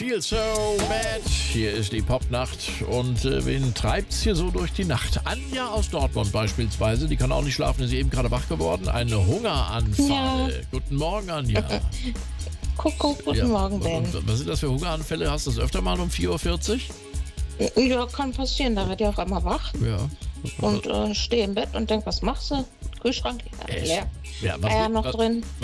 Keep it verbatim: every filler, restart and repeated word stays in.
Feel So Bad. Hier ist die Popnacht. Und äh, wen treibt's hier so durch die Nacht? Anja aus Dortmund beispielsweise. Die kann auch nicht schlafen, ist eben gerade wach geworden. Ein Hungeranfall. Ja. Guten Morgen, Anja. Kuckuck, guten Ja. Morgen, Ben. Und was sind das für Hungeranfälle? Hast du das öfter mal um vier Uhr vierzig? Ja, kann passieren. Da wird ja auf einmal wach Ja. und äh, stehe im Bett und denke, was machst du? Kühlschrank ja, Echt? leer. Ja, was, Eier noch was, drin.